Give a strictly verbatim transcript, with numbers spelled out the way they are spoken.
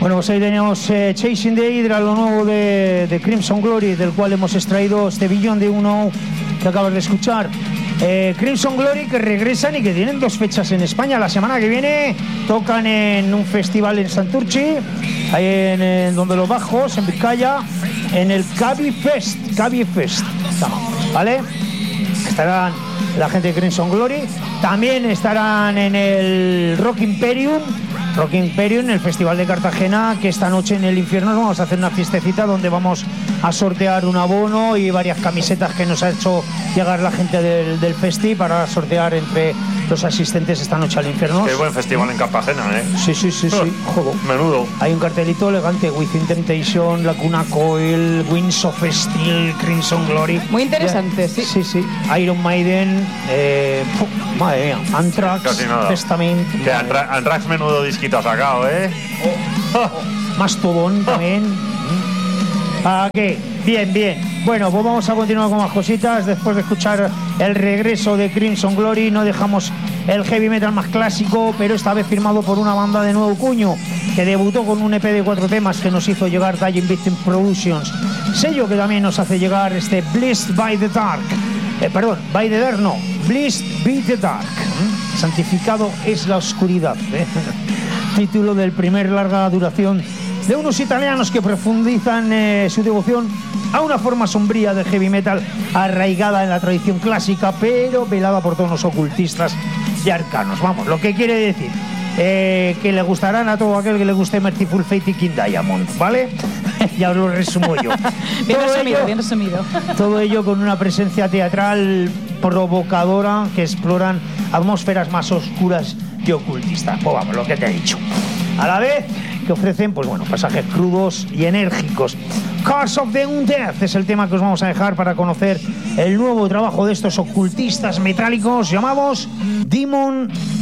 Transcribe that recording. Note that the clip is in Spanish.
Bueno, pues ahí tenemos eh, Chasing the Hydra, lo nuevo de, de Crimson Glory, del cual hemos extraído este billón de uno que acabas de escuchar. Eh, Crimson Glory, que regresan y que tienen dos fechas en España. La semana que viene tocan en un festival en Santurchi, ahí en, en donde los bajos, en Vizcaya, en el Cabi Fest, Cabi Fest, ¿vale? Estarán la gente de Crimson Glory. También estarán en el Rock Imperium, Rock Imperium, el Festival de Cartagena, que esta noche en el infierno vamos a hacer una fiestecita donde vamos a sortear un abono y varias camisetas que nos ha hecho llegar la gente del, del festi para sortear entre los asistentes esta noche al infierno. Qué buen festival en Cartagena, ¿eh? Sí, sí, sí, sí. Joder. Menudo. Hay un cartelito elegante: Within Temptation, Lacuna Coil, Winds of Steel, Crimson Glory. Muy interesante, sí. Sí, sí. Iron Maiden, eh, puf, madre mía, Anthrax, Testament. Que Anthrax, Anthrax menudo disquito ha sacado, ¿eh? Oh, oh, oh. Mastodon también. ¿A qué? Bien, bien. Bueno, pues vamos a continuar con más cositas. Después de escuchar el regreso de Crimson Glory, no dejamos el heavy metal más clásico, pero esta vez firmado por una banda de nuevo cuño, que debutó con un E P de cuatro temas que nos hizo llegar Dying Victim Productions. Sello que también nos hace llegar este Blessed by the Dark. Eh, perdón, by the Dark no. Blessed by the Dark. ¿Mm? Santificado es la oscuridad. ¿eh? Título del primer larga duración de unos italianos que profundizan eh, su devoción a una forma sombría de heavy metal arraigada en la tradición clásica, pero velada por tonos ocultistas y arcanos. Vamos, lo que quiere decir eh, que le gustarán a todo aquel que le guste Merciful Fate y King Diamond, ¿vale? Ya os lo resumo yo. Bien todo resumido, ello, bien resumido. Todo ello con una presencia teatral provocadora que exploran atmósferas más oscuras y ocultistas. Pues vamos, lo que te he dicho. A la vez que ofrecen, pues bueno, pasajes crudos y enérgicos. Curse of the Undead es el tema que os vamos a dejar para conocer el nuevo trabajo de estos ocultistas metálicos llamados Demon